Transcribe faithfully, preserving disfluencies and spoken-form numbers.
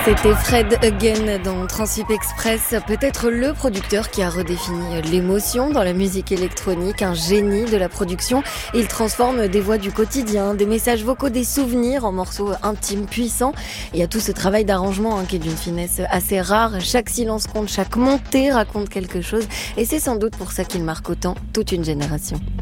C'était Fred Again dans Transip Express, peut-être le producteur qui a redéfini l'émotion dans la musique électronique, un génie de la production. Il transforme des voix du quotidien, des messages vocaux, des souvenirs en morceaux intimes, puissants. Il y a tout ce travail d'arrangement hein, qui est d'une finesse assez rare. Chaque silence compte, chaque montée raconte quelque chose et c'est sans doute pour ça qu'il marque autant toute une génération.